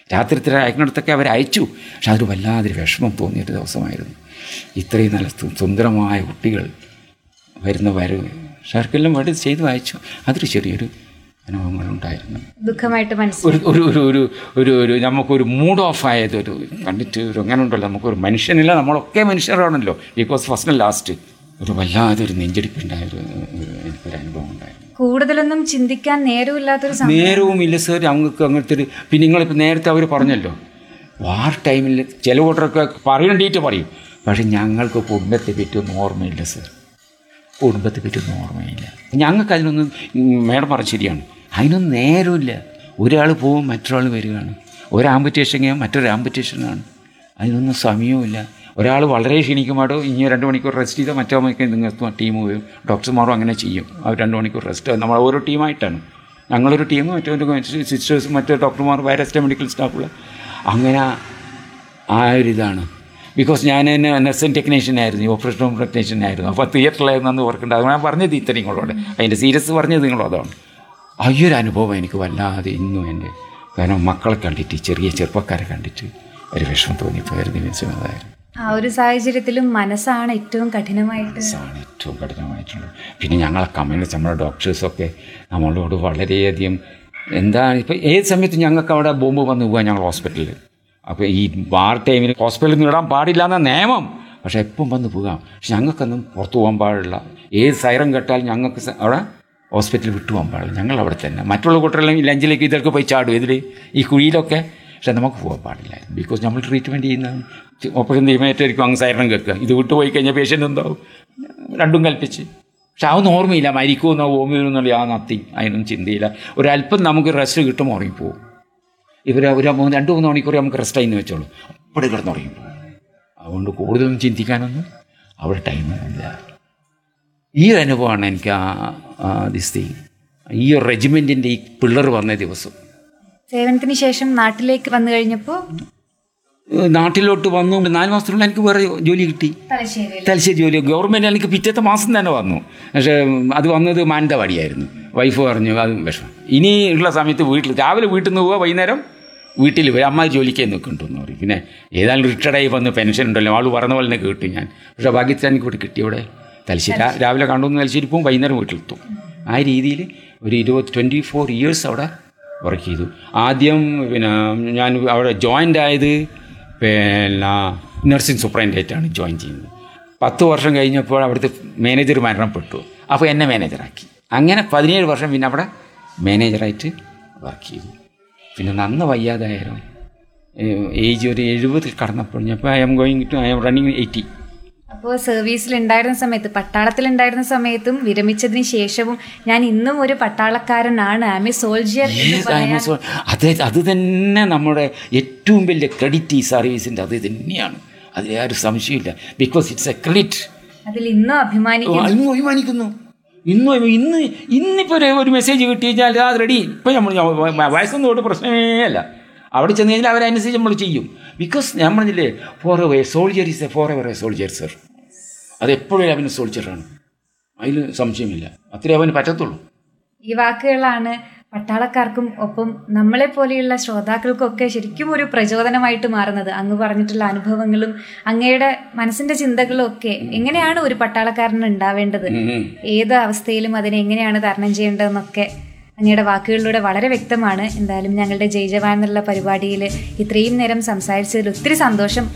രാത്രി ഇത്ര അയക്കുന്നിടത്തൊക്കെ അവർ അയച്ചു. പക്ഷെ അതൊരു വല്ലാതൊരു വിഷമം തോന്നിയൊരു ദിവസമായിരുന്നു. ഇത്രയും നല്ല സുന്ദരമായ കുട്ടികൾ വരുന്ന വരവ് ഷർക്കെല്ലാം വേണ്ടി ചെയ്തു അയച്ചു. അതൊരു ചെറിയൊരു അനുഭവങ്ങളുണ്ടായിരുന്നു. ദുഃഖമായിട്ട് ഒരു നമുക്കൊരു മൂഡ് ഓഫ് ആയതൊരു കണ്ടിട്ട് ഒരു അങ്ങനെ ഉണ്ടല്ലോ, നമുക്കൊരു മനുഷ്യനില്ല, നമ്മളൊക്കെ മനുഷ്യരാണല്ലോ, ബിക്കോസ് ഫസ്റ്റ് ആൻഡ് ലാസ്റ്റ് ഒരു വല്ലാതൊരു നെഞ്ചടിപ്പുണ്ടായൊരു എനിക്കൊരു അനുഭവം ഉണ്ടായിരുന്നു. കൂടുതലൊന്നും ചിന്തിക്കാൻ നേരമില്ലാത്തൊരു നേരവുമില്ല സർ ഞങ്ങൾക്ക് അങ്ങനത്തെ ഒരു. പിന്നെ നിങ്ങളിപ്പോൾ നേരത്തെ അവർ പറഞ്ഞല്ലോ വാർ ടൈമിൽ ചില കൂട്ടരൊക്കെ പറയേണ്ടിയിട്ട് പറയും, പക്ഷെ ഞങ്ങൾക്ക് കുടുംബത്തെ പറ്റിയൊന്നും ഓർമ്മയില്ല സർ, കുടുംബത്തെ പറ്റിയൊന്നും ഓർമ്മയില്ല. ഞങ്ങൾക്ക് അതിനൊന്നും, മേഡം പറഞ്ഞ ശരിയാണ്, അതിനൊന്നും നേരമില്ല. ഒരാൾ പോവും മറ്റൊരാൾ വരികയാണ്, ഒരു ആംബുറ്റേഷൻ ചെയ്യാം മറ്റൊരു ആംബുറ്റേഷനാണ്, അതിനൊന്നും സമയവുമില്ല. ഒരാൾ വളരെ ക്ഷീണിക്കുമ്പോഴോ ഇനി 2 മണിക്കൂർ റെസ്റ്റ് ചെയ്താൽ മറ്റേ മണിക്കൂർ നിങ്ങൾക്ക് ടീം പോയും ഡോക്ടർമാരും അങ്ങനെ ചെയ്യും. അവർ 2 മണിക്കൂർ റെസ്റ്റ്, നമ്മൾ ഓരോ ടീമായിട്ടാണ്, ഞങ്ങളൊരു ടീം, മറ്റൊരു സിസ്റ്റേഴ്സും മറ്റു ഡോക്ടർമാർ വൈറസ് മെഡിക്കൽ സ്റ്റാഫുകൾ, അങ്ങനെ ആ ഒരിതാണ്. ബിക്കോസ് ഞാൻ നഴ്സിംഗ് ടെക്നീഷ്യനായിരുന്നു, ഓപ്പറേഷൻ ടെക്നീഷ്യനായിരുന്നു. അപ്പോൾ തിയേറ്ററിലായിരുന്നു അന്ന് ഓർക്കേണ്ടത്. അത് ഞാൻ പറഞ്ഞത് ഇത്ര നിങ്ങളോട്, അതിൻ്റെ സീരിയസ് പറഞ്ഞത് നിങ്ങളോ അതാണ്. ഒരു അനുഭവം എനിക്ക് വല്ലാതെ ഇന്നും എൻ്റെ, കാരണം മക്കളെ കണ്ടിട്ട്, ചെറിയ ചെറുപ്പക്കാരെ കണ്ടിട്ട് ഒരു വിഷമം തോന്നിപ്പോയായിരുന്നു നിമിഷം. അതായിരുന്നു ആ ഒരു സാഹചര്യത്തിലും മനസ്സാണ് ഏറ്റവും കഠിനമായിട്ടുള്ളത്. പിന്നെ ഞങ്ങളെ കമ്മ്യൂണിസ്റ്റ്, നമ്മുടെ ഡോക്ടേഴ്സൊക്കെ നമ്മളോട് വളരെയധികം എന്താണ്, ഇപ്പോൾ ഏത് സമയത്തും ഞങ്ങൾക്ക് അവിടെ ബോംബ് വന്ന് പോകാൻ ഞങ്ങൾ ഹോസ്പിറ്റലിൽ. അപ്പോൾ ഈ വാർ ടൈമിൽ ഹോസ്പിറ്റലിൽ നിന്ന് ഇടാൻ പാടില്ല എന്ന നിയമം, പക്ഷേ എപ്പം വന്ന് പോകാം. പക്ഷെ ഞങ്ങൾക്കൊന്നും പുറത്തു പോകാൻ പാടില്ല. ഏത് സൈറൻ കേട്ടാലും ഞങ്ങൾക്ക് അവിടെ ഹോസ്പിറ്റലിൽ വിട്ടു പോകാൻ പാടില്ല. ഞങ്ങൾ അവിടെ തന്നെ. മറ്റുള്ള കുട്ടികളെല്ലാം ലഞ്ചിലേക്ക് ഇതൊക്കെ പോയി ചാടും ഇതിൽ ഈ കുഴിയിലൊക്കെ, പക്ഷെ നമുക്ക് പോകാൻ പാടില്ല. ബിക്കോസ് നമ്മൾ ട്രീറ്റ്മെൻറ്റ് ചെയ്യുന്ന ഓപ്പറേഷൻ തീരുമാനമായിട്ടായിരിക്കും അങ്ങ് സൈറൻ കേൾക്കുക. ഇത് വിട്ടു പോയി കഴിഞ്ഞാൽ പേഷ്യൻ്റ് എന്താവും, രണ്ടും കൽപ്പിച്ച്. പക്ഷെ അതൊന്നും ഓർമ്മയില്ല, മരിക്കുമെന്നോ ഓർമ്മയെന്നുള്ള ആ നത്തി, അതിനൊന്നും ചിന്തയില്ല. ഒരല്പം നമുക്ക് റെസ്റ്റ് കിട്ടും, ഉറങ്ങിപ്പോവും. ഇവർ ഒരു 2-3 മണിക്കൂർ നമുക്ക് റെസ്റ്റ് ആയിന്ന് വെച്ചോളൂ, അപ്പോഴേ കിടന്നുറങ്ങിപ്പോവും. അതുകൊണ്ട് കൂടുതലൊന്നും ചിന്തിക്കാനൊന്നും അവിടെ ടൈമില്ല. ഈ ഒരു അനുഭവമാണ് എനിക്ക് ഈ ഒരു റെജിമെൻറ്റിൻ്റെ ഈ പിള്ളേർ വന്ന ദിവസം. സേവനത്തിന് ശേഷം നാട്ടിലേക്ക് വന്നു കഴിഞ്ഞപ്പോൾ, നാട്ടിലോട്ട് വന്നു 4 മാസത്തിനുള്ളിൽ എനിക്ക് വേറെ ജോലി കിട്ടി, തലശ്ശേരി ജോലി. ഗവൺമെൻറ് എനിക്ക് പിറ്റത്തെ മാസം തന്നെ വന്നു. പക്ഷേ അത് വന്നത് മാനന്തവാടിയായിരുന്നു. വൈഫ് പറഞ്ഞു അത് വിഷമം, ഇനി ഉള്ള സമയത്ത് വീട്ടിൽ രാവിലെ വീട്ടിൽ നിന്ന് പോവുക, വൈകുന്നേരം വീട്ടിൽ പോയി അമ്മ ജോലിക്ക് നിൽക്കുന്നുണ്ടെന്ന് പറയും. പിന്നെ ഏതായാലും റിട്ടയർഡായി വന്ന് പെൻഷൻ ഉണ്ടല്ലോ, ആൾ പറഞ്ഞ പോലെ തന്നെ കേട്ടു ഞാൻ. പക്ഷേ ഭാഗ്യത്തിൽ എനിക്ക് ഇവിടെ കിട്ടി. ഇവിടെ തലശ്ശേരി രാവിലെ കണ്ടുവന്ന് തലശ്ശേരി പോകും, വൈകുന്നേരം വീട്ടിലെത്തും. ആ രീതിയിൽ ഒരു 24 ഇയേഴ്സ് അവിടെ വർക്ക് ചെയ്തു. ആദ്യം പിന്നെ ഞാൻ അവിടെ ജോയിൻ്റ് ആയത് പിന്നെ നഴ്സിംഗ് സൂപ്രണ്ടായിട്ടാണ് ജോയിൻ ചെയ്യുന്നത്. 10 വർഷം കഴിഞ്ഞപ്പോൾ അവിടുത്തെ മാനേജർ മരണപ്പെട്ടു. അപ്പോൾ എന്നെ മാനേജറാക്കി. അങ്ങനെ 17 വർഷം പിന്നെ അവിടെ മാനേജറായിട്ട് വർക്ക് ചെയ്തു. പിന്നെ നന്ന് വയ്യാതായാലും ഏജ് ഒരു 70 കടന്നപ്പോൾ അപ്പോൾ ഐ എം റണ്ണിങ് 80. അപ്പോൾ സർവീസിലുണ്ടായിരുന്ന സമയത്ത്, പട്ടാളത്തിലുണ്ടായിരുന്ന സമയത്തും വിരമിച്ചതിന് ശേഷവും ഞാൻ ഇന്നും ഒരു പട്ടാളക്കാരനാണ്, ഐ എം എ സോൾജിയർ. അത് തന്നെ നമ്മുടെ ഏറ്റവും വലിയ ക്രെഡിറ്റ് ഈ സർവീസിൻ്റെ, അത് തന്നെയാണ്, അതിൽ ആരും സംശയമില്ല. Because it's A credit. അതിൽ ഇന്നും അഭിമാനിക്കുന്നു. ഇന്നിപ്പോൾ ഒരു മെസ്സേജ് കിട്ടി കഴിഞ്ഞാൽ അത് റെഡി. ഇപ്പോൾ നമ്മൾ വയസ്സൊന്നും തൊട്ട് പ്രശ്നമേ അല്ല. അവിടെ ചെന്ന് കഴിഞ്ഞാൽ അവരനുസരിച്ച് നമ്മൾ ചെയ്യും. Because നമ്മളില്ലേ, for ever soldier is A for ever A soldier sir. അതെപ്പോഴും അവന് സോൾജിയറാണ്, അതിൽ സംശയമില്ല. അത്രേ അവന് പറ്റത്തുള്ളൂ. ഈ വാക്കുകളാണ് പട്ടാളക്കാർക്കും ഒപ്പം നമ്മളെ പോലെയുള്ള ശ്രോതാക്കൾക്കൊക്കെ ശരിക്കും ഒരു പ്രചോദനമായിട്ട് മാറുന്നത്. അങ്ങ് പറഞ്ഞിട്ടുള്ള അനുഭവങ്ങളും അങ്ങയുടെ മനസ്സിന്റെ ചിന്തകളും ഒക്കെ, എങ്ങനെയാണ് ഒരു പട്ടാളക്കാരന് ഉണ്ടാവേണ്ടത്, ഏത് അവസ്ഥയിലും അതിനെ എങ്ങനെയാണ് തരണം ചെയ്യേണ്ടതെന്നൊക്കെ അങ്ങയുടെ വാക്കുകളിലൂടെ വളരെ വ്യക്തമാണ്. എന്തായാലും ഞങ്ങളുടെ ജയ് ജവാൻ എന്നുള്ള പരിപാടിയിൽ ഇത്രയും നേരം സംസാരിച്ചതിൽ ഒത്തിരി സന്തോഷം.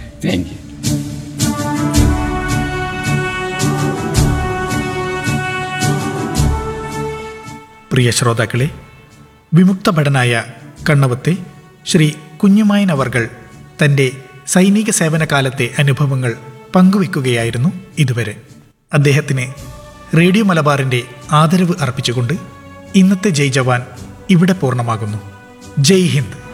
പ്രിയ ശ്രോതാക്കളെ, വിമുക്ത ഭടനായ കണ്ണവത്തെ ശ്രീ കുഞ്ഞുമായൻ അവർകൾ തൻ്റെ സൈനിക സേവനകാലത്തെ അനുഭവങ്ങൾ പങ്കുവെക്കുകയായിരുന്നു ഇതുവരെ. അദ്ദേഹത്തിന് റേഡിയോ മലബാറിൻ്റെ ആദരവ് അർപ്പിച്ചുകൊണ്ട് ഇന്നത്തെ ജയ് ജവാൻ ഇവിടെ പൂർണ്ണമാകുന്നു. ജയ് ഹിന്ദ്.